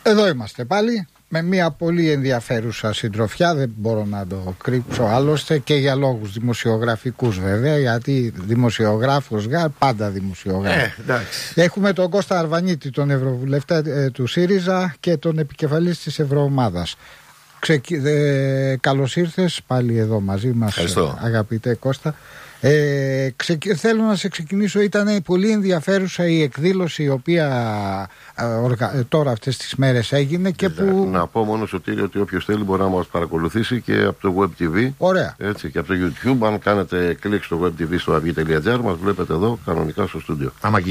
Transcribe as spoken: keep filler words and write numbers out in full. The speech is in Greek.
Εδώ είμαστε πάλι με μια πολύ ενδιαφέρουσα συντροφιά, δεν μπορώ να το κρύψω άλλωστε, και για λόγους δημοσιογραφικούς βέβαια, γιατί δημοσιογράφος γα, πάντα δημοσιογράφος. Ε, εντάξει. Έχουμε τον Κώστα Αρβανίτη, τον Ευρωβουλευτή ε, του ΣΥΡΙΖΑ και τον επικεφαλής της Ευρωομάδας. Ξεκι... Ε, καλώς ήρθες πάλι εδώ μαζί μας. Ευχαριστώ. Αγαπητέ Κώστα. Ε, ξε... Θέλω να σε ξεκινήσω. Ήταν πολύ ενδιαφέρουσα η εκδήλωση η οποία ε, οργα... τώρα αυτές τις μέρες έγινε και που... Να πω μόνο, Σωτήρη, ότι όποιος θέλει μπορεί να μας παρακολουθήσει και από το Web τι βι. Ωραία. Έτσι, και από το YouTube. Αν κάνετε κλικ στο Web τι βι στο avi τελεία gr μας βλέπετε εδώ κανονικά στο στούντιο.